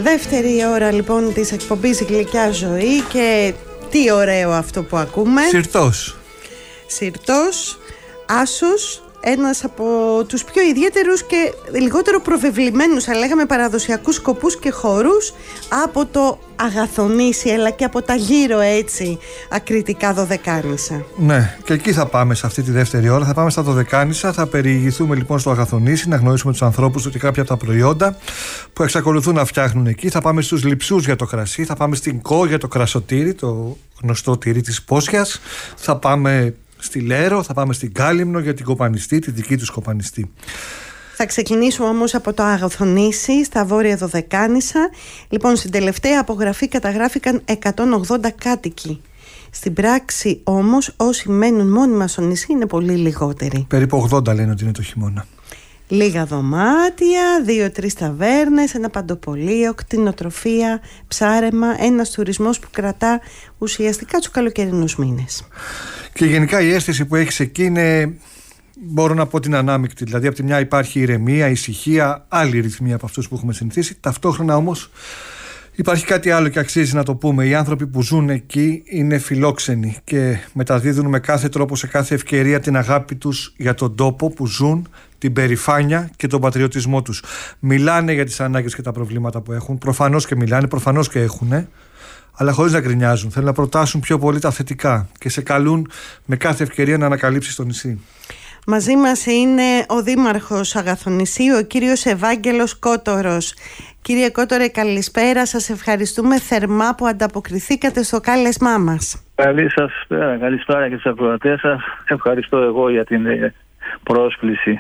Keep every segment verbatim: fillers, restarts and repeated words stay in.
Δεύτερη ώρα λοιπόν της εκπομπής Η Γλυκιά Ζωή. Και τι ωραίο αυτό που ακούμε. Συρτός. Συρτός, Άσος, ένας από τους πιο ιδιαίτερους και λιγότερο προβεβλημένους, θα λέγαμε, παραδοσιακούς σκοπούς και χορούς από το Αγαθονήσι, αλλά και από τα γύρω έτσι ακριτικά Δωδεκάνησα. Ναι, και εκεί θα πάμε σε αυτή τη δεύτερη ώρα. Θα πάμε στα Δωδεκάνησα, θα περιηγηθούμε λοιπόν στο Αγαθονήσι, να γνωρίσουμε τους ανθρώπους και κάποια από τα προϊόντα που εξακολουθούν να φτιάχνουν εκεί. Θα πάμε στους Λειψούς για το κρασί, θα πάμε στην Κο για το κρασοτήρι, το γνωστό τυρί της Πόσιας. Θα πάμε στη Λέρο, θα πάμε στην Κάλυμνο για την Κοπανιστή, τη δική τους Κοπανιστή. Θα ξεκινήσουμε όμως από το Αγαθονήσι, στα βόρεια Δωδεκάνησα. Λοιπόν, στην τελευταία απογραφή καταγράφηκαν εκατόν ογδόντα κάτοικοι. Στην πράξη όμως όσοι μένουν μόνιμα στο νησί είναι πολύ λιγότεροι. Περίπου ογδόντα λένε ότι είναι το χειμώνα. Λίγα δωμάτια, δύο-τρεις ταβέρνες, ένα παντοπολείο, κτηνοτροφία, ψάρεμα, ένας τουρισμός που κρατά ουσιαστικά τους καλοκαιρινούς μήνες. Και γενικά η αίσθηση που έχεις εκεί είναι, μπορώ να πω, την ανάμεικτη. Δηλαδή, από τη μια υπάρχει ηρεμία, ησυχία, άλλη ρυθμοί από αυτούς που έχουμε συνηθίσει. Ταυτόχρονα όμως υπάρχει κάτι άλλο και αξίζει να το πούμε. Οι άνθρωποι που ζουν εκεί είναι φιλόξενοι και μεταδίδουν με κάθε τρόπο, σε κάθε ευκαιρία, την αγάπη τους για τον τόπο που ζουν, την περηφάνεια και τον πατριωτισμό τους. Μιλάνε για τις ανάγκες και τα προβλήματα που έχουν. Προφανώς και μιλάνε, προφανώς και έχουν, αλλά χωρίς να γκρινιάζουν. Θέλουν να προτάσουν πιο πολύ τα θετικά και σε καλούν με κάθε ευκαιρία να ανακαλύψεις το νησί. Μαζί μας είναι ο Δήμαρχος Αγαθονησίου, ο κύριος Ευάγγελος Κότορος. Κύριε Κότορε, καλησπέρα. Σας ευχαριστούμε θερμά που ανταποκριθήκατε στο κάλεσμά μας. Καλή σας πέρα, καλησπέρα και στους ακροατές σας. Ευχαριστώ εγώ για την πρόσκληση.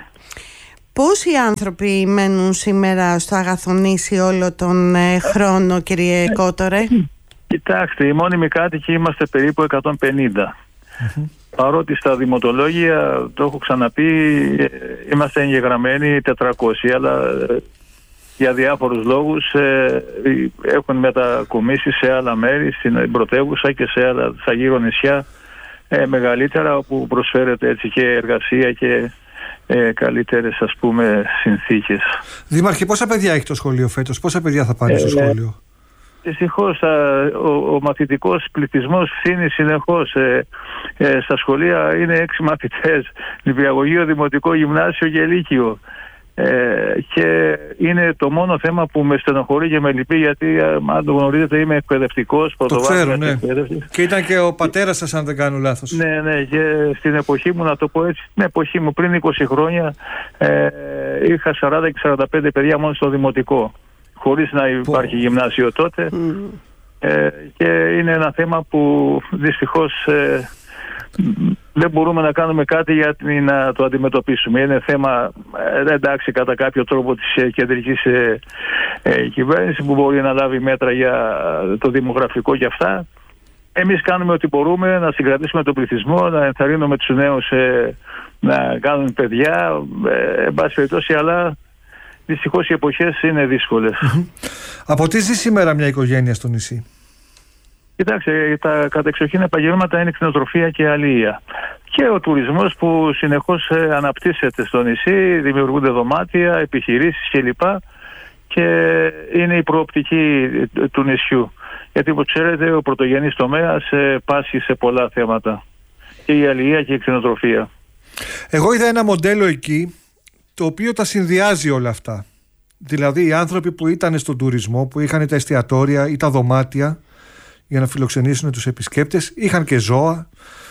Πόσοι άνθρωποι μένουν σήμερα στο Αγαθονήσι όλο τον ε, χρόνο, κύριε Κότορε? Κοιτάξτε, οι μόνιμοι κάτοικοι είμαστε περίπου εκατόν πενήντα. Mm-hmm. Παρότι στα δημοτολόγια, το έχω ξαναπεί, είμαστε εγγεγραμμένοι τετρακόσιοι, αλλά για διάφορους λόγους ε, έχουν μετακομίσει σε άλλα μέρη, στην πρωτεύουσα και σε άλλα στα γύρω νησιά ε, μεγαλύτερα, όπου προσφέρεται έτσι και εργασία και ε, καλύτερες, ας πούμε, συνθήκες. Δήμαρχε, πόσα παιδιά έχει το σχολείο φέτος, πόσα παιδιά θα πάνε ε, στο σχολείο? Δυστυχώς ο, ο μαθητικός πληθυσμός φθήνει συνεχώς. Ε, ε, στα σχολεία είναι έξι μαθητές, νηπιαγωγείο, δημοτικό, γυμνάσιο και λύκειο. Ε, και είναι το μόνο θέμα που με στενοχωρεί και με λυπεί, γιατί αν το γνωρίζετε είμαι εκπαιδευτικός. Το ξέρω, ναι. Και ήταν και ο πατέρας σας, αν δεν κάνω λάθος. Ναι, ναι, και στην εποχή μου, να το πω έτσι, στην εποχή μου πριν είκοσι χρόνια ε, είχα σαράντα και σαράντα πέντε παιδιά μόνο στο δημοτικό, χωρίς να υπάρχει γυμνάσιο τότε. Mm. Ε, και είναι ένα θέμα που δυστυχώς ε, δεν μπορούμε να κάνουμε κάτι για να το αντιμετωπίσουμε. Είναι θέμα, ε, εντάξει, κατά κάποιο τρόπο της ε, κεντρικής ε, ε, κυβέρνησης, που μπορεί να λάβει μέτρα για το δημογραφικό και αυτά. Εμείς κάνουμε ό,τι μπορούμε να συγκρατήσουμε τον πληθυσμό, να ενθαρρύνουμε τους νέους ε, να κάνουν παιδιά, ε, εν πάση περιπτώσει, αλλά δυστυχώς οι εποχές είναι δύσκολες. Από τι ζει σήμερα μια οικογένεια στο νησί? Κοιτάξτε, τα κατεξοχήν επαγγέλματα είναι κτηνοτροφία και αλληλεία. Και ο τουρισμός που συνεχώς αναπτύσσεται στο νησί, δημιουργούνται δωμάτια, επιχειρήσεις κλπ. Και είναι η προοπτική του νησιού. Γιατί, όπως ξέρετε, ο πρωτογενής τομέας πάσχει σε πολλά θέματα. Και η αλληλεία και η κτηνοτροφία. Εγώ είδα ένα μοντέλο εκεί, το οποίο τα συνδυάζει όλα αυτά. Δηλαδή οι άνθρωποι που ήταν στον τουρισμό, που είχαν τα εστιατόρια ή τα δωμάτια για να φιλοξενήσουν τους επισκέπτες, είχαν και ζώα,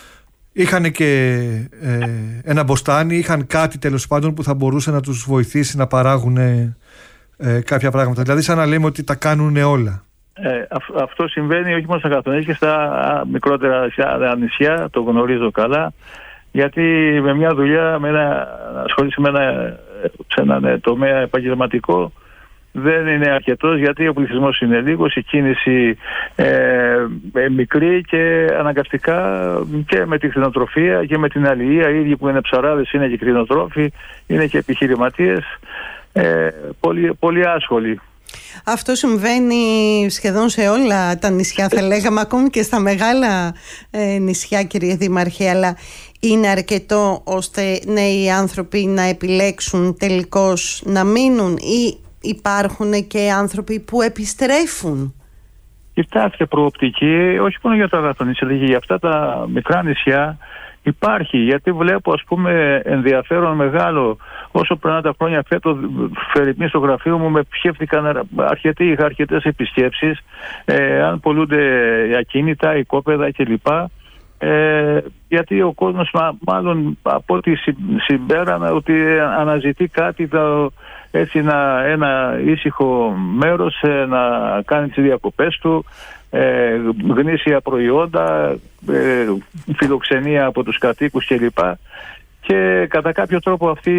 είχαν και ε, ένα μποστάνι, είχαν κάτι τέλος πάντων που θα μπορούσε να τους βοηθήσει να παράγουν ε, ε, κάποια πράγματα. Δηλαδή σαν να λέμε ότι τα κάνουν όλα. Ε, αυ- αυτό συμβαίνει όχι μόνο στα Αγαθονήσια και στα μικρότερα νησιά, το γνωρίζω καλά. Γιατί με μια δουλειά, με ένα, ασχολείσαι με ένα, σε έναν τομέα επαγγελματικό, δεν είναι αρκετός, γιατί ο πληθυσμός είναι λίγος, η κίνηση ε, μικρή και αναγκαστικά και με τη κτηνοτροφία και με την αλληλεία, οι ίδιοι που είναι ψαράδες είναι και κτηνοτρόφοι, είναι και επιχειρηματίες, ε, πολύ, πολύ άσχολοι. Αυτό συμβαίνει σχεδόν σε όλα τα νησιά, θα λέγαμε, ακόμη και στα μεγάλα ε, νησιά, κύριε Δήμαρχε, αλλά είναι αρκετό ώστε νέοι άνθρωποι να επιλέξουν τελικώς να μείνουν, ή υπάρχουν και άνθρωποι που επιστρέφουν? Κοιτάξτε, προοπτική, όχι μόνο για το Αγαθονήσι, αλλά και για αυτά τα μικρά νησιά υπάρχει, γιατί βλέπω ας πούμε ενδιαφέρον μεγάλο. Όσο περνάνε τα χρόνια, φέτος φερειπίν στο γραφείο μου με επισκέφθηκαν αρκετοί, είχα αρκετές επισκέψεις, ε, αν πολλούνται ακίνητα, οικόπεδα κλπ. Ε, γιατί ο κόσμος μα, μάλλον από ό,τι συμπέρανα ότι αναζητεί κάτι το, έτσι να, ένα ήσυχο μέρος ε, να κάνει τις διακοπές του, ε, γνήσια προϊόντα, ε, φιλοξενία από τους κατοίκους κλπ. Και κατά κάποιο τρόπο αυτή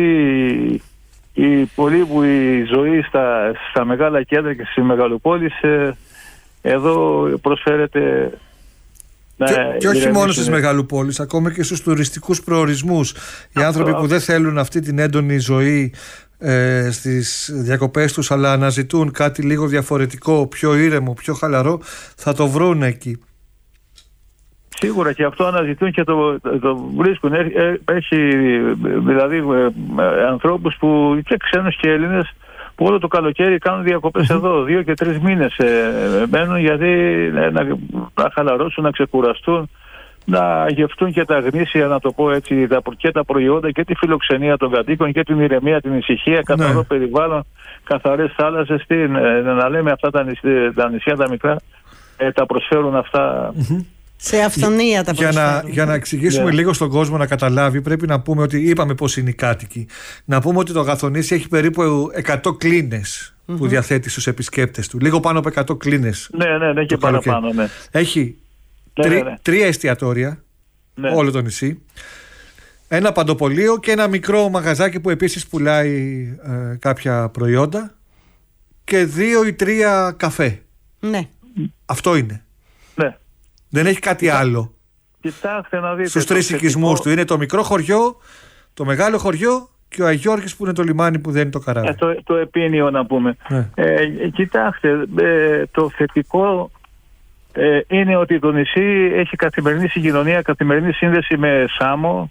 η πολύβουη ζωή στα, στα μεγάλα κέντρα και στις μεγαλοπόλεις ε, εδώ προσφέρεται. Και, και όχι μόνο στις μεγαλοπόλεις, ακόμα και στους τουριστικούς προορισμούς. Οι αυτό, άνθρωποι που δεν θέλουν αυτή την έντονη ζωή ε, στις διακοπές τους, αλλά αναζητούν κάτι λίγο διαφορετικό, πιο ήρεμο, πιο χαλαρό, θα το βρουν εκεί. Σίγουρα, και αυτό αναζητούν και το, το βρίσκουν. Έχει δηλαδή ε, ανθρώπους που και ξένους και Έλληνες που όλο το καλοκαίρι κάνουν διακοπές εδώ, δύο και τρεις μήνες ε, μένουν, γιατί ε, να, να χαλαρώσουν, να ξεκουραστούν, να γευτούν και τα γνήσια, να το πω έτσι, τα, και τα προϊόντα και τη φιλοξενία των κατοίκων και την ηρεμία, την ησυχία, καθαρό ναι. περιβάλλον, καθαρές θάλασσες, τι, ε, να λέμε αυτά τα νησιά τα, νησιά, τα μικρά, ε, τα προσφέρουν αυτά. Mm-hmm. Σε αυθονία τα προσφέρουν. Για να, για να εξηγήσουμε yeah. λίγο στον κόσμο να καταλάβει, πρέπει να πούμε ότι είπαμε πώς είναι οι κάτοικοι. Να πούμε ότι το Αγαθονήσι έχει περίπου εκατό κλίνες mm-hmm. που διαθέτει στους επισκέπτες του. Λίγο πάνω από εκατό κλίνες. Ναι, ναι, ναι, και παραπάνω. Ναι. Έχει ναι, τρι, ναι, ναι. τρία εστιατόρια, ναι. όλο το νησί. Ένα παντοπολείο και ένα μικρό μαγαζάκι που επίσης πουλάει ε, κάποια προϊόντα. Και δύο ή τρία καφέ. Ναι. Αυτό είναι. Ναι. Δεν έχει κάτι άλλο. Κοιτάξτε να δείτε. Στους τρεις οικισμούς του είναι το μικρό χωριό, το μεγάλο χωριό και ο Αγιώργης που είναι το λιμάνι που δεν είναι το καράβι. Ε, το, το επίνιο να πούμε. Ναι. Ε, κοιτάξτε, ε, το θετικό ε, είναι ότι το νησί έχει καθημερινή συγκοινωνία, καθημερινή σύνδεση με Σάμο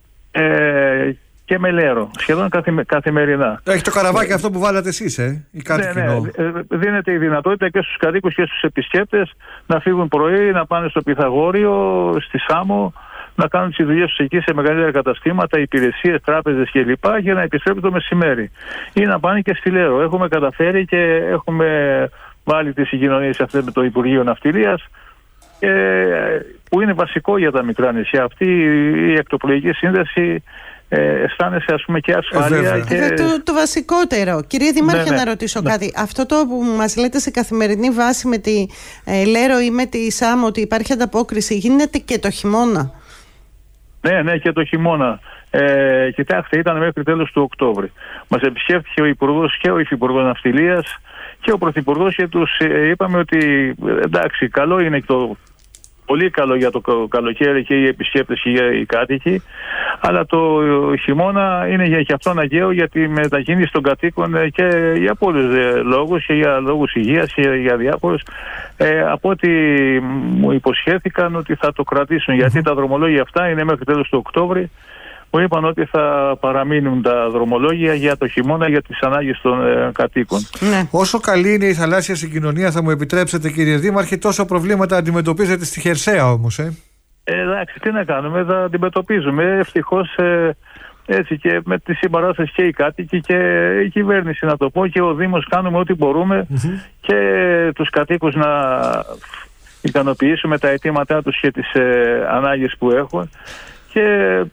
ε, και με Λέρο, σχεδόν καθημε, καθημερινά. Έχει το καραβάκι ε, αυτό που βάλατε εσείς, ε, η κάτοικοι. Ναι, ναι. Δίνεται η δυνατότητα και στους κατοίκους και στους επισκέπτες να φύγουν πρωί, να πάνε στο Πυθαγόριο, στη Σάμο, να κάνουν τις δουλειές τους εκεί σε μεγαλύτερα καταστήματα, υπηρεσίες, τράπεζες κλπ. Και να επιστρέφουν το μεσημέρι. Ή να πάνε και στη Λέρο. Έχουμε καταφέρει και έχουμε βάλει τις συγκοινωνίες αυτές με το Υπουργείο Ναυτιλίας, που είναι βασικό για τα μικρά νησιά. Αυτή η εκτοπλοϊκή σύνδεση ε, αισθάνεσαι ας πούμε και ασφάλεια. Ε, και... Το, το βασικότερο. Κύριε Δήμαρχε, ναι, ναι, να ρωτήσω ναι. κάτι. Αυτό το που μας λέτε σε καθημερινή βάση με τη ε, Λέρο ή με τη Σάμο ότι υπάρχει ανταπόκριση, γίνεται και το χειμώνα? Ναι, ναι, και το χειμώνα. Ε, κοιτάξτε, ήταν μέχρι τέλος του Οκτώβρη. Μας επισκέφθηκε ο Υπουργός και ο Υφυπουργός Ναυτιλίας και ο Πρωθυπουργός και τους ε, είπαμε ότι εντάξει, καλό είναι και το πολύ καλό για το καλοκαίρι και οι επισκέπτες και οι κάτοικοι, αλλά το χειμώνα είναι για και αυτό αναγκαίο για τη μετακίνηση των κατοίκων και για πολλούς λόγους και για λόγους υγείας και για διάφορους. Ε, από ό,τι μου υποσχέθηκαν ότι θα το κρατήσουν, γιατί τα δρομολόγια αυτά είναι μέχρι τέλος του Οκτώβρη. Μου είπαν ότι θα παραμείνουν τα δρομολόγια για το χειμώνα για τις ανάγκες των ε, κατοίκων. Ναι. Όσο καλή είναι η θαλάσσια συγκοινωνία, θα μου επιτρέψετε κύριε Δήμαρχε, τόσο προβλήματα αντιμετωπίζετε στη χερσαία όμως. Ε? Ε, εντάξει, τι να κάνουμε, θα αντιμετωπίζουμε. Ευτυχώς ε, έτσι και με τη συμπαράσταση και οι κάτοικοι και η κυβέρνηση, να το πω, και ο Δήμος κάνουμε ό,τι μπορούμε mm-hmm. και τους κατοίκους να ικανοποιήσουμε τα αιτήματά τους και τις ε, ανάγκες που έχουν. Και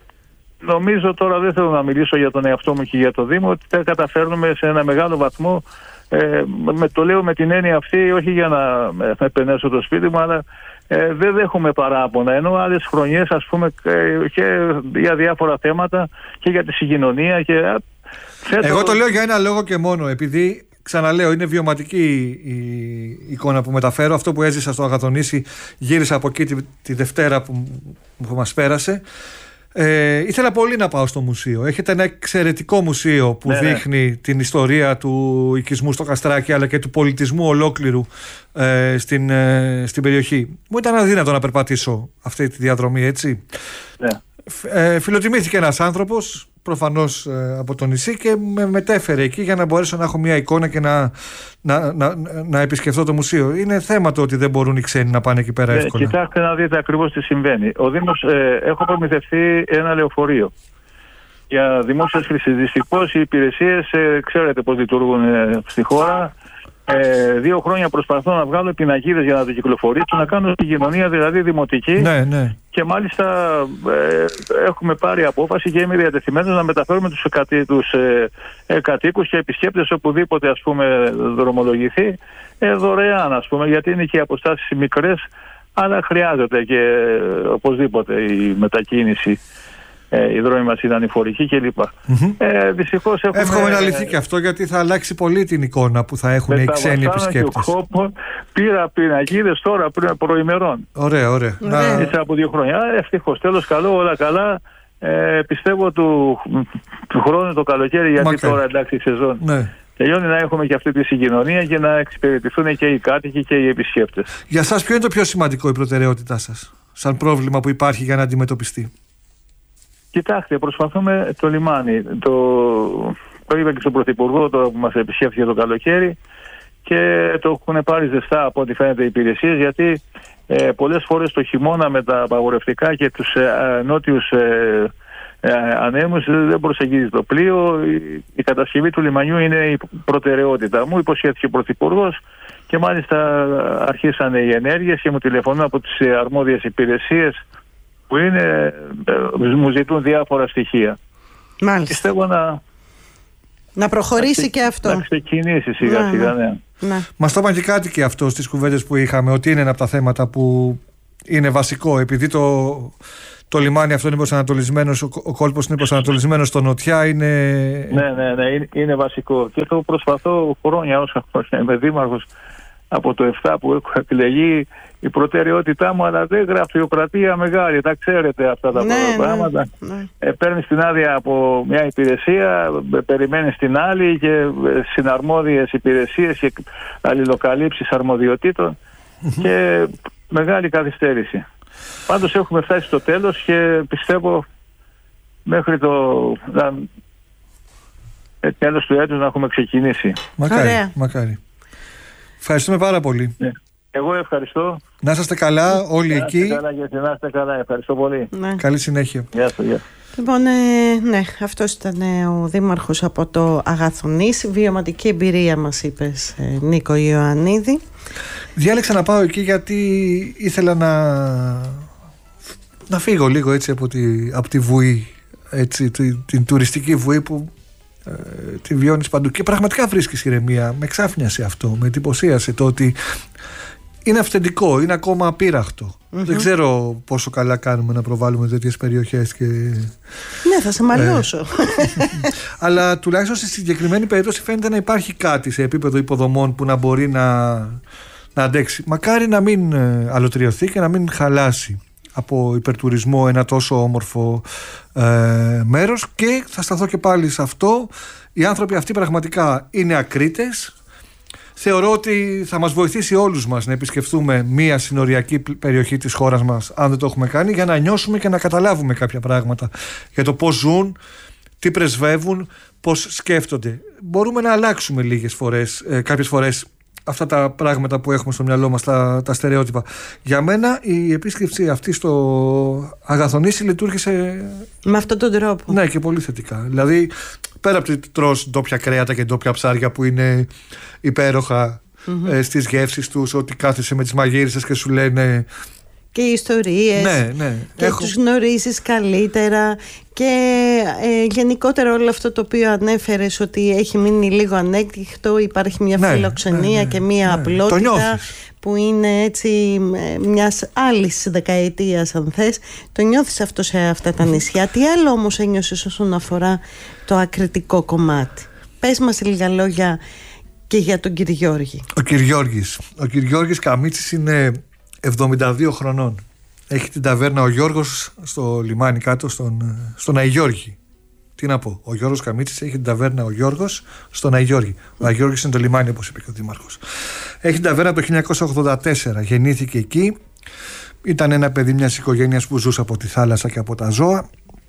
νομίζω, τώρα δεν θέλω να μιλήσω για τον εαυτό μου και για το Δήμο, ότι θα καταφέρνουμε σε ένα μεγάλο βαθμό, ε, με, το λέω με την έννοια αυτή, όχι για να με επενέσω το σπίτι μου, αλλά ε, δεν δέχομαι παράπονα, ενώ άλλες χρονιές ας πούμε ε, και για διάφορα θέματα και για τη συγκοινωνία και, ε, θέτω... Εγώ το λέω για ένα λόγο και μόνο, επειδή ξαναλέω είναι βιωματική η εικόνα που μεταφέρω. Αυτό που έζησα στο Αγαθονήσι, γύρισα από εκεί τη, τη Δευτέρα που, που μας πέρασε. Ε, ήθελα πολύ να πάω στο μουσείο. Έχετε ένα εξαιρετικό μουσείο που ναι, δείχνει ναι. την ιστορία του οικισμού στο Καστράκι, αλλά και του πολιτισμού ολόκληρου ε, στην, ε, στην περιοχή. Μου ήταν αδύνατο να περπατήσω αυτή τη διαδρομή, έτσι. Ναι. Ε, φιλοτιμήθηκε ένας άνθρωπος προφανώς ε, από το νησί και με μετέφερε εκεί για να μπορέσω να έχω μια εικόνα και να, να, να, να επισκεφθώ το μουσείο. Είναι θέμα το ότι δεν μπορούν οι ξένοι να πάνε εκεί πέρα εύκολα. Ε, κοιτάξτε να δείτε ακριβώς τι συμβαίνει. Ο Δήμος, ε, έχω προμηθευτεί ένα λεωφορείο για δημόσιες χρήσεις. Δυστυχώς οι υπηρεσίες, ε, ξέρετε πώς λειτουργούν ε, στη χώρα. Ε, δύο χρόνια προσπαθώ να βγάλω πινακίδες για να το κυκλοφορήσω, να κάνω συγκοινωνία δηλαδή δημοτική. Ναι, ναι. Και μάλιστα ε, έχουμε πάρει απόφαση και είμαι διατεθειμένος να μεταφέρουμε τους, κατή, τους ε, ε, κατοίκους και επισκέπτες οπουδήποτε ας πούμε δρομολογηθεί ε, δωρεάν ας πούμε, γιατί είναι και οι αποστάσεις μικρές, αλλά χρειάζεται και ε, οπωσδήποτε η μετακίνηση. Ε, οι δρόμοι μας ήταν υφορικοί κλπ. Mm-hmm. Ε, δυστυχώς έχουμε... Εύχομαι να λυθεί και αυτό, γιατί θα αλλάξει πολύ την εικόνα που θα έχουν οι ξένοι επισκέπτες. Χόπο, πήρα πινακίδες τώρα πριν προημερών. Ωραία, ωραία. Ναι. Να... από δύο χρόνια. Ευτυχώς, τέλος καλό, όλα καλά. Ε, πιστεύω του, του χρόνου το καλοκαίρι, γιατί Μακάρι. Τώρα εντάξει η σεζόν. Ναι. Τελειώνει, να έχουμε και αυτή τη συγκοινωνία και να εξυπηρετηθούν και οι κάτοικοι και οι επισκέπτες. Για σας ποιο είναι το πιο σημαντικό, η προτεραιότητά σας, σαν πρόβλημα που υπάρχει για να αντιμετωπιστεί? Κοιτάξτε, προσπαθούμε το λιμάνι. Το, το είπα και στον Πρωθυπουργό τώρα που μας επισκέφθηκε το καλοκαίρι και το έχουν πάρει ζεστά από ό,τι φαίνεται οι υπηρεσίες, γιατί ε, πολλές φορές το χειμώνα με τα απαγορευτικά και τους ε, νότιους ε, ε, ανέμους δεν προσεγγίζει το πλοίο. Η, η κατασκευή του λιμανιού είναι η προτεραιότητα. Μου υποσχέθηκε ο Πρωθυπουργός και μάλιστα αρχίσανε οι ενέργειες και μου τηλεφωνούν από τις αρμόδιες υπηρεσίες που είναι, μου ζητούν διάφορα στοιχεία. Μάλιστα. Πιστεύω να, να προχωρήσει να, και αυτό. Να ξεκινήσει σιγά να, σιγά, ναι. ναι. Μας το είπαν και κάτι και αυτό στις κουβέντες που είχαμε, ότι είναι ένα από τα θέματα που είναι βασικό, επειδή το, το λιμάνι αυτό είναι προσανατολισμένος, ο, ο κόλπος είναι προσανατολισμένος στο νοτιά, είναι... Ναι, ναι, ναι, είναι, είναι βασικό. Και το προσπαθώ χρόνια όσα χρόνια είμαι δήμαρχος, από το επτά που έχω εκλεγεί, η προτεραιότητά μου, αλλά δεν γραφειοκρατία μεγάλη, τα ξέρετε αυτά τα ναι, πράγματα. Ναι, ναι. Ε, παίρνεις την άδεια από μια υπηρεσία, περιμένεις την άλλη και συναρμόδιες υπηρεσίες και αλληλοκαλύψεις αρμοδιοτήτων και μεγάλη καθυστέρηση. Πάντως έχουμε φτάσει στο τέλος και πιστεύω μέχρι το ε, τέλος του έτους να έχουμε ξεκινήσει. Μακάρι, μακάρι. Ευχαριστούμε πάρα πολύ. Ναι. Εγώ ευχαριστώ. Να είσαστε καλά όλοι να εκεί. Να είστε καλά και να είστε καλά. Ευχαριστώ πολύ. Ναι. Καλή συνέχεια. Γεια σου, γεια. Λοιπόν, ε, ναι, αυτός ήταν ε, ο δήμαρχος από το Αγαθονήσι. Βιωματική εμπειρία μας είπες, ε, Νίκο Ιωαννίδη. Διάλεξα να πάω εκεί γιατί ήθελα να, να φύγω λίγο έτσι από τη, από τη βουή, έτσι, την, την τουριστική βουή που ε, τη βιώνεις παντού και πραγματικά βρίσκεις ηρεμία. Με ξάφνιασε αυτό, με εντυπωσίασε το ότι είναι αυθεντικό, είναι ακόμα απείραχτο. Mm-hmm. Δεν ξέρω πόσο καλά κάνουμε να προβάλλουμε τέτοιες περιοχές και... Ναι, θα σε μαλλιώσω. Ε, αλλά τουλάχιστον στη συγκεκριμένη περίπτωση φαίνεται να υπάρχει κάτι σε επίπεδο υποδομών που να μπορεί να, να αντέξει. Μακάρι να μην αλωτριωθεί και να μην χαλάσει από υπερτουρισμό ένα τόσο όμορφο ε, μέρος. Και θα σταθώ και πάλι σε αυτό. Οι άνθρωποι αυτοί πραγματικά είναι ακρίτες. Θεωρώ ότι θα μας βοηθήσει όλους μας να επισκεφθούμε μία συνοριακή περιοχή της χώρας μας, αν δεν το έχουμε κάνει, για να νιώσουμε και να καταλάβουμε κάποια πράγματα για το πώς ζουν, τι πρεσβεύουν, πώς σκέφτονται. Μπορούμε να αλλάξουμε λίγες φορές, ε, κάποιες φορές αυτά τα πράγματα που έχουμε στο μυαλό μας, τα, τα στερεότυπα. Για μένα η επίσκεψη αυτή στο Αγαθονήσι λειτουργήσε με αυτόν τον τρόπο. Ναι, και πολύ θετικά. Δηλαδή, πέρα από ότι τρως ντόπια κρέατα και ντόπια ψάρια που είναι υπέροχα mm-hmm. ε, στις γεύσεις τους, ότι κάθεσαι με τις μαγείρισες και σου λένε... Και οι ιστορίες ναι, ναι. και Έχω... τους γνωρίζεις καλύτερα και ε, γενικότερα όλο αυτό το οποίο ανέφερες ότι έχει μείνει λίγο ανέκδικτο, υπάρχει μια ναι, φιλοξενία ναι, ναι, και μια ναι, απλότητα που είναι έτσι μιας άλλης δεκαετίας αν θες. Το νιώθεις αυτό σε αυτά τα νησιά. Τι άλλο όμως ένιωσες όσον αφορά το ακριτικό κομμάτι? Πες μας λίγα λόγια και για τον κύριο Γιώργη. Ο κύριος Γιώργης Ο κύριος Γιώργης Καμίτσης είναι εβδομήντα δύο χρονών. Έχει την ταβέρνα ο Γιώργος στο λιμάνι κάτω στον, στον Αϊγιώργη. Τι να πω, ο Γιώργος Καμίτσης έχει την ταβέρνα ο Γιώργος στον Αϊγιώργη. Ο Αϊγιώργης είναι το λιμάνι, όπως είπε και ο δήμαρχος. Έχει την ταβέρνα το χίλια εννιακόσια ογδόντα τέσσερα. Γεννήθηκε εκεί. Ήταν ένα παιδί μιας οικογένειας που ζούσε από τη θάλασσα και από τα ζώα.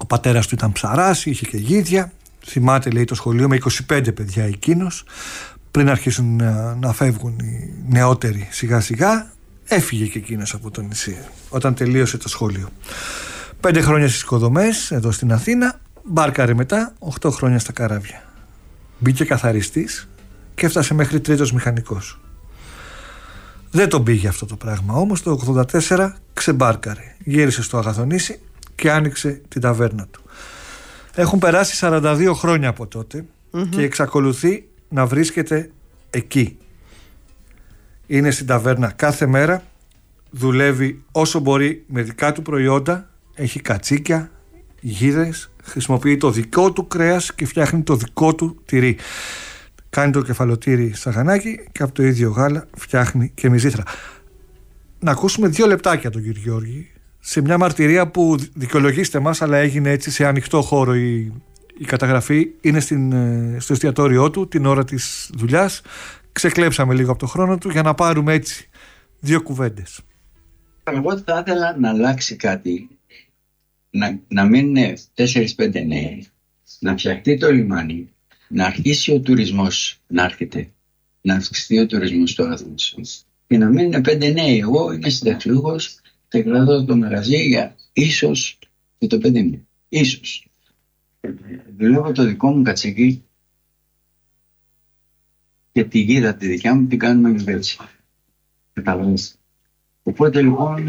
Ο πατέρας του ήταν ψαράς, είχε και γίδια. Θυμάται, λέει, το σχολείο με είκοσι πέντε παιδιά εκείνος. Πριν αρχίσουν να, να φεύγουν οι νεότεροι σιγά σιγά, έφυγε και εκείνος από το νησί όταν τελείωσε το σχολείο. Πέντε χρόνια στις οικοδομές εδώ στην Αθήνα, μπάρκαρε μετά οκτώ χρόνια στα καράβια. Μπήκε καθαριστής και έφτασε μέχρι τρίτος μηχανικός. Δεν τον πήγε αυτό το πράγμα, όμως το ογδόντα τέσσερα ξεμπάρκαρε, γύρισε στο Αγαθονήσι και άνοιξε την ταβέρνα του. Έχουν περάσει σαράντα δύο χρόνια από τότε mm-hmm. και εξακολουθεί να βρίσκεται εκεί. Είναι στην ταβέρνα κάθε μέρα, δουλεύει όσο μπορεί με δικά του προϊόντα, έχει κατσίκια, γίδες, χρησιμοποιεί το δικό του κρέας και φτιάχνει το δικό του τυρί. Κάνει το κεφαλοτήρι σαγανάκι και από το ίδιο γάλα φτιάχνει και μυζήθρα. Να ακούσουμε δύο λεπτάκια τον κύριο Γιώργη σε μια μαρτυρία που, δικαιολογήστε μας, αλλά έγινε έτσι σε ανοιχτό χώρο η, η καταγραφή. Είναι στην, στο εστιατόριό του την ώρα της δουλειάς. Ξεκλέψαμε λίγο από το χρόνο του για να πάρουμε έτσι δύο κουβέντες. Εγώ θα ήθελα να αλλάξει κάτι, να, να μείνουν τέσσερις πέντε νέοι, να φτιαχτεί το λιμάνι, να αρχίσει ο τουρισμός να έρχεται, να αυξηθεί ο τουρισμός στο Αγαθονήσι και να μείνουν πέντε νέοι. Εγώ είμαι συνταξιούχος και κρατώ το μαγαζί για ίσως και το παιδί μου. Ίσως. Δουλεύω το δικό μου κατσίκι και τη γίδα τη δικιά μου την κάνουμε εμείς. Καταλαβαίνεις. Οπότε λοιπόν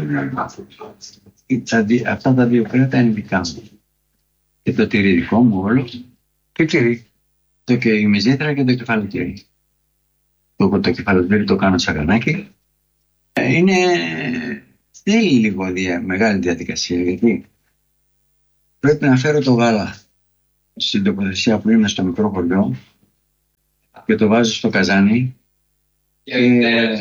αυτά τα δύο κρέατα είναι δικά μου. Και το τυρί δικό μου όλο. Τι τυρί? Το και η μυζήθρα και το κεφαλοτήρι. Το, το κεφαλοτήρι το κάνω σαγανάκι. Είναι... θέλει λίγο δια, μεγάλη διαδικασία, γιατί πρέπει να φέρω το γάλα στην τοποθεσία που είμαι στο μικρό χωριό και το βάζω στο καζάνι και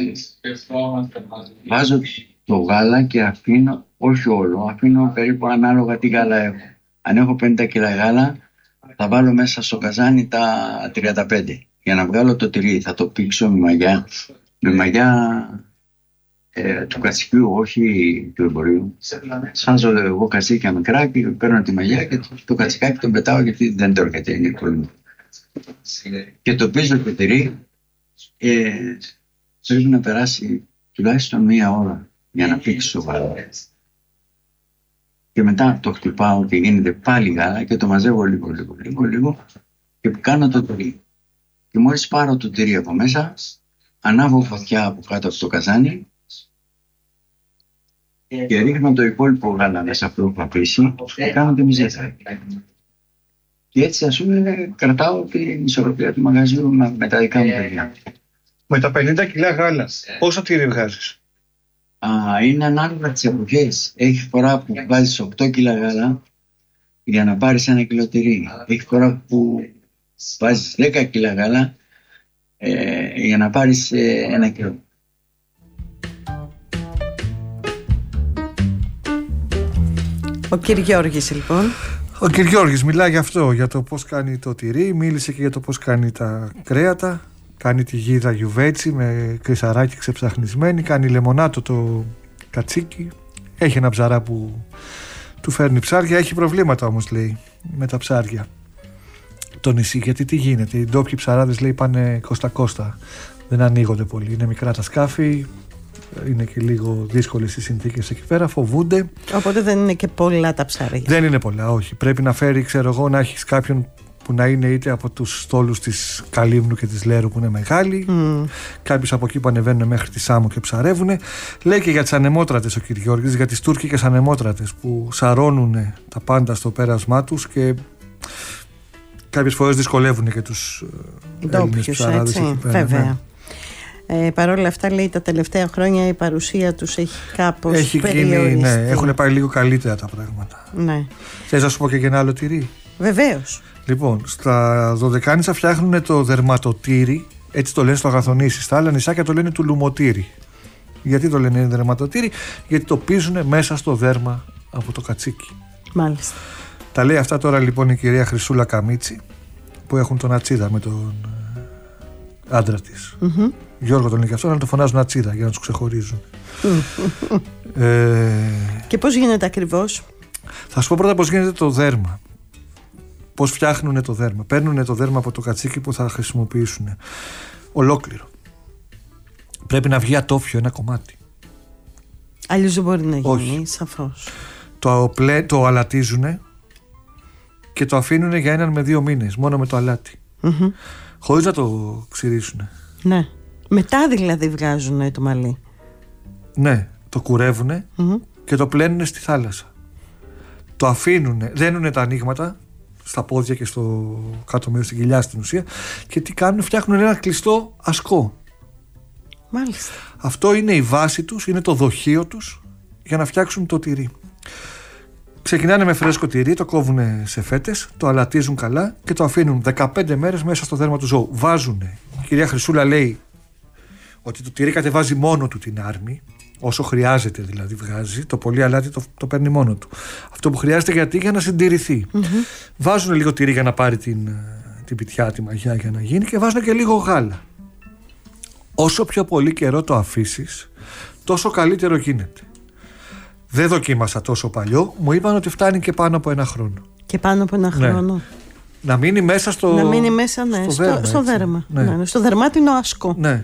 βάζω το γάλα και αφήνω, όχι όλο, αφήνω περίπου ανάλογα τι γάλα έχω. Αν έχω πενήντα κιλά γάλα θα βάλω μέσα στο καζάνι τα τριάντα πέντε για να βγάλω το τυρί. Θα το πήξω με μαγιά, με μαγιά ε, του κατσικιού, όχι του εμπορίου. Σάζω εγώ κατσίκια μικρά και παίρνω τη μαγιά και το, το κατσικάκι τον πετάω γιατί δεν το έρχεται, είναι πολύ. Και το πίζω το τυρί ε, πρέπει να περάσει τουλάχιστον μία ώρα για να πήξει το γάλα. Και μετά το χτυπάω και γίνεται πάλι γάλα και το μαζεύω λίγο λίγο λίγο λίγο και κάνω το τυρί. Και μόλις πάρω το τυρί από μέσα, ανάβω φωτιά από κάτω από το καζάνι και ρίχνω το υπόλοιπο γάλα μέσα που έχω αφήσει και κάνω τη μυζήθρα. Και έτσι, ας πούμε, κρατάω την ισορροπία του μαγαζιού με τα δικά μου παιδιά. Με τα πενήντα κιλά γάλα, πόσο τυρί βγάζεις? Α, είναι ανάλογα τις εποχές. Έχει φορά που βάζεις οκτώ κιλά γάλα για να πάρεις ένα κιλό τυρί. Έχει φορά που βάζεις δέκα κιλά γάλα ε, για να πάρεις ε, ένα κιλό. Ο κ. Γιώργης λοιπόν. Ο κ. Γιώργης μιλάει για αυτό, για το πώς κάνει το τυρί, μίλησε και για το πώς κάνει τα κρέατα. Κάνει τη γίδα γιουβέτσι με κρυσαράκι ξεψαχνισμένη, κάνει λεμονάτο το κατσίκι. Έχει ένα ψαρά που του φέρνει ψάρια, έχει προβλήματα όμως, λέει, με τα ψάρια το νησί. Γιατί τι γίνεται, οι ντόπιοι ψαράδες, λέει, πάνε κόστα κόστα, δεν ανοίγονται πολύ, είναι μικρά τα σκάφη, είναι και λίγο δύσκολες οι συνθήκες εκεί πέρα, φοβούνται. Οπότε δεν είναι και πολλά τα ψάρια. Δεν είναι πολλά, όχι. Πρέπει να φέρει, ξέρω εγώ, να έχεις κάποιον που να είναι είτε από τους στόλους της Καλύμνου και της Λέρου που είναι μεγάλοι, mm. κάποιους από εκεί που ανεβαίνουν μέχρι τη Σάμο και ψαρεύουν. Λέει και για τις ανεμότρατες ο κ. Γιώργης, για τις τουρκικές ανεμότρατες που σαρώνουν τα πάντα στο πέρασμά τους και κάποιες φορές δυσκολεύουν και τους Έλληνες ψαράδες εκεί πέρα. Βέβαια. Ναι. Ε, Παρ' όλα αυτά, λέει, τα τελευταία χρόνια η παρουσία τους έχει κάπως έχει περιοριστεί. Γίνει, ναι, έχουν πάει λίγο καλύτερα τα πράγματα. Ναι. Θες να σου πω και για ένα άλλο τυρί? Βεβαίως. Λοιπόν, στα Δωδεκάνησα φτιάχνουν το δερματοτήρι, έτσι το λένε στο Αγαθονήσι. Στα άλλα νησάκια το λένε τουλουμοτήρι. Γιατί το λένε δερματοτήρι? Γιατί το πίζουν μέσα στο δέρμα από το κατσίκι. Μάλιστα. Τα λέει αυτά τώρα λοιπόν η κυρία Χρυσούλα Καμίτσι, που έχουν τον Ατσίδα με τον άντρα της. Mm-hmm. Γιώργο τον λέει και αυτό, να το φωνάζουν Ατσίδα για να τους ξεχωρίζουν. ε... Και πώς γίνεται ακριβώς? Θα σου πω πρώτα πώς γίνεται το δέρμα. Πώς φτιάχνουν το δέρμα. Παίρνουν το δέρμα από το κατσίκι που θα χρησιμοποιήσουν ολόκληρο. Πρέπει να βγει ατόφιο ένα κομμάτι. Αλλιώς δεν μπορεί να γίνει. Όχι. Σαφώς. Το, πλέ, το αλατίζουν και το αφήνουν για έναν με δύο μήνες μόνο με το αλάτι. Mm-hmm. Χωρίς να το ξυρίσουν. Ναι. Μετά δηλαδή βγάζουν το μαλλί. Ναι, το κουρεύουν Mm-hmm. και το πλένουν στη θάλασσα. Το αφήνουν, δένουν τα ανοίγματα στα πόδια και στο κάτω μέρος, στην κοιλιά στην ουσία, και τι κάνουν, φτιάχνουν ένα κλειστό ασκό. Μάλιστα. Αυτό είναι η βάση τους, είναι το δοχείο τους για να φτιάξουν το τυρί. Ξεκινάνε με φρέσκο τυρί, το κόβουν σε φέτες, το αλατίζουν καλά και το αφήνουν δεκαπέντε μέρες μέσα στο δέρμα του ζώου. Βάζουν, η κυρία Χρυσούλα λέει ότι το τυρί κατεβάζει μόνο του την άρμη, όσο χρειάζεται δηλαδή βγάζει, το πολύ αλάτι το, το παίρνει μόνο του. Αυτό που χρειάζεται γιατί για να συντηρηθεί. Mm-hmm. Βάζουν λίγο τυρί για να πάρει την, την πιτιά, τη μαγιά για να γίνει, και βάζουν και λίγο γάλα. Όσο πιο πολύ καιρό το αφήσεις, τόσο καλύτερο γίνεται. Δεν δοκίμασα τόσο παλιό, μου είπαν ότι φτάνει και πάνω από ένα χρόνο. Και πάνω από ένα χρόνο. Ναι. Να μείνει μέσα στο, να μείνει μέσα, ναι, στο, στο δέρμα. Στο, δέρμα. Ναι. Ναι, στο δερμάτινο ασκό. Ναι.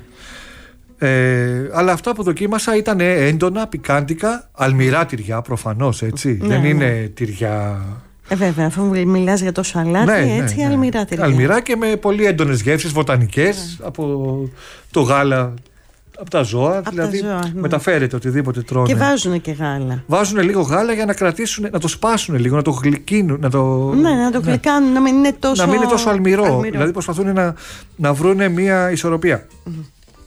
Ε, αλλά αυτά που δοκίμασα ήταν έντονα, πικάντικα, αλμυρά τυριά προφανώς, έτσι. Ναι, δεν ναι. είναι τυριά... Ε, βέβαια, αφού μιλάς για το σαλάτι, ναι, έτσι, ναι, ναι. αλμυρά τυριά. Αλμυρά και με πολύ έντονες γεύσεις βοτανικές, ναι. από το γάλα, από τα ζώα. Από δηλαδή τα ζώα, ναι. μεταφέρεται οτιδήποτε τρώνε. Και βάζουν και γάλα. Βάζουν λίγο γάλα για να κρατήσουν, να το σπάσουν λίγο, να το γλυκίνουν. Να το, ναι, να το ναι. γλυκάνουν, να μην είναι τόσο, να μην είναι τόσο αλμυρό. αλμυρό. Δηλαδή προσπαθούν να, να βρουν μια ισορροπία. Mm-hmm.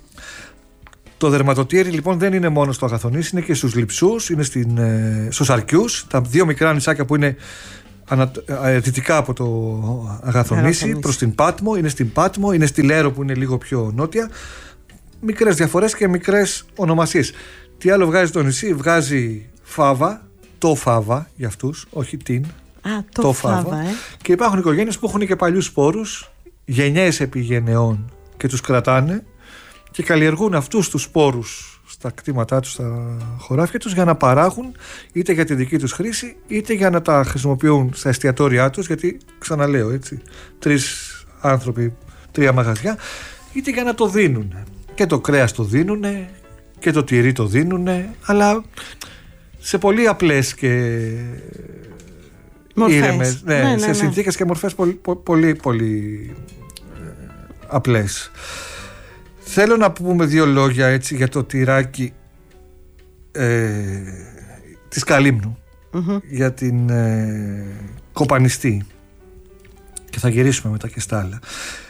Το δερματοτήρι λοιπόν δεν είναι μόνο στο Αγαθονήσι, είναι και στους Λειψούς, είναι στην, ε, στους Αρκιούς, τα δύο μικρά νησάκια που είναι ανα, ε, δυτικά από το Αγαθονήσι, προς την Πάτμο, είναι στην Πάτμο, είναι στη Λέρο που είναι λίγο πιο νότια. Μικρές διαφορές και μικρές ονομασίες. Τι άλλο βγάζει το νησί? Βγάζει φάβα, το φάβα για αυτούς, όχι την. Α, το, το φάβα, φάβα ε. Και υπάρχουν οικογένειες που έχουν και παλιούς σπόρους, γενιές επί γενεών, και τους κρατάνε και καλλιεργούν αυτούς τους σπόρους στα κτήματά τους, στα χωράφια τους, για να παράγουν είτε για τη δική τους χρήση είτε για να τα χρησιμοποιούν στα εστιατόρια τους, γιατί ξαναλέω έτσι, τρεις άνθρωποι, τρία μαγαζιά, είτε για να το δίνουν. Και το κρέας το δίνουνε και το τυρί το δίνουνε, αλλά σε πολύ απλές και ήρεμες, ναι, ναι, ναι, σε ναι. συνθήκες και μορφές πολύ πολύ, πολύ ε, απλές. Θέλω να πούμε δύο λόγια έτσι για το τυράκι ε, της Καλύμνου, mm-hmm. για την ε, κοπανιστή, και θα γυρίσουμε μετά και στα άλλα.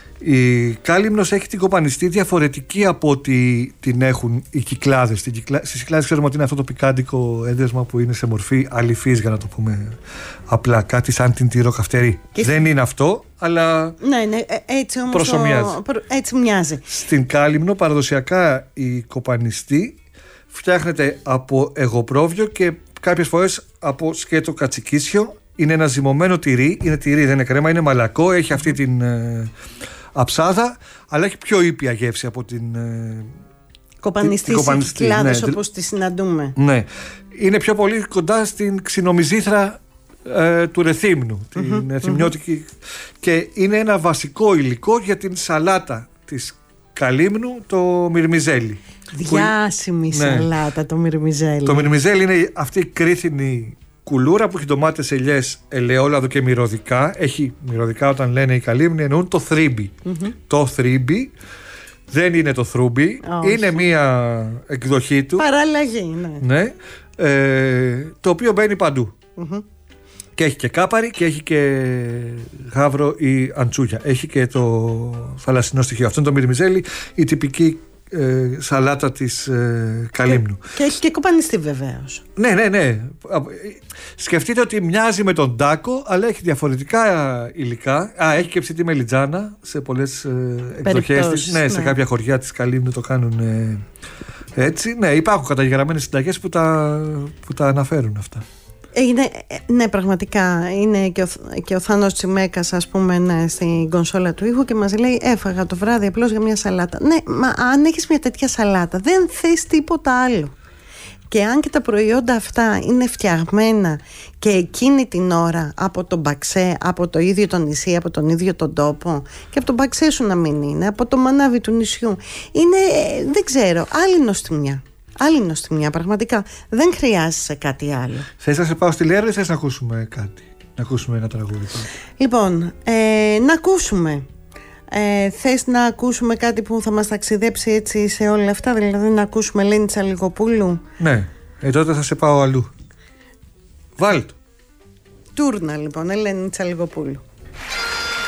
Η Κάλυμνος έχει την κοπανιστή διαφορετική από ότι την έχουν οι Κυκλάδες. Στην Κυκλά... Στις Κυκλάδες ξέρουμε ότι είναι αυτό το πικάντικο έδεσμα που είναι σε μορφή αληφής, για να το πούμε απλά, κάτι σαν την τυροκαυτερή. Και δεν είναι αυτό, αλλά ναι, ναι, έτσι όμως προσομοιάζει. Ο... Έτσι μοιάζει. Στην Κάλυμνο παραδοσιακά η κοπανιστή φτιάχνεται από εγωπρόβιο και κάποιες φορές από σκέτο κατσικίσιο. Είναι ένα ζυμωμένο τυρί, είναι τυρί, δεν είναι κρέμα, είναι μαλακό, έχει αυτή την ε, αψάδα, αλλά έχει πιο ήπια γεύση από την ε, κοπανιστή στις Κυκλάδες, ναι, όπως τη συναντούμε. Ναι, είναι πιο πολύ κοντά στην ξινομυζήθρα ε, του Ρεθύμνου, την mm-hmm, εθιμιώτικη, mm-hmm. και είναι ένα βασικό υλικό για την σαλάτα της Καλύμνου, το μυρμιζέλι. Διάσημη που... σαλάτα, ναι. Το μυρμιζέλι. Το μυρμιζέλι είναι αυτή η κρίθινη κουλούρα που έχει ντομάτες, ελιές, ελαιόλαδο και μυρωδικά. Έχει μυρωδικά, όταν λένε οι Καλύμνοι εννοούν το θρύμπι. Mm-hmm. Το θρύμπι δεν είναι το θρούμπι, oh, είναι μία εκδοχή του. Παραλλαγή, ναι. Ναι, ε, το οποίο μπαίνει παντού. Mm-hmm. Και έχει και κάπαρι και έχει και γάβρο ή αντσούγια. Έχει και το θαλασσινό στοιχείο. Αυτό είναι το μυρμιζέλι, η τυπική Ε, σαλάτα της ε, Καλύμνου. Και, και έχει και κοπανιστή βεβαίως. Ναι, ναι, ναι. Σκεφτείτε ότι μοιάζει με τον τάκο, αλλά έχει διαφορετικά υλικά. Α, έχει και ψητή μελιτζάνα σε πολλές ε, εκδοχές της. Ναι, ναι, σε κάποια χωριά της Καλύμνου το κάνουν ε, έτσι. Ναι, υπάρχουν καταγεγραμμένες συνταγές που τα, που τα αναφέρουν αυτά. Είναι, ναι, πραγματικά είναι και ο, και ο Θάνος Τσιμέκας, ας πούμε, ναι, στην κονσόλα του ήχου και μας λέει έφαγα το βράδυ απλώς για μια σαλάτα. Ναι, μα αν έχεις μια τέτοια σαλάτα δεν θες τίποτα άλλο. Και αν και τα προϊόντα αυτά είναι φτιαγμένα και εκείνη την ώρα από τον μπαξέ, από το ίδιο το νησί, από τον ίδιο τον τόπο, και από τον μπαξέ σου να μην είναι, από το μανάβι του νησιού, είναι, δεν ξέρω, άλλη νοστιμιά. Άλλη νοστιμιά, πραγματικά. Δεν χρειάζεσαι κάτι άλλο. Θες να σε πάω στη Λέρα ή θες να ακούσουμε κάτι? Να ακούσουμε ένα τραγούδι. Λοιπόν, ε, να ακούσουμε. Ε, θες να ακούσουμε κάτι που θα μας ταξιδέψει έτσι σε όλα αυτά? Δηλαδή να ακούσουμε Ελένη Τσαλιγοπούλου? Ναι, ε, τότε θα σε πάω αλλού. Βάλ' το. Τούρνα λοιπόν, Ελένη Τσαλιγοπούλου.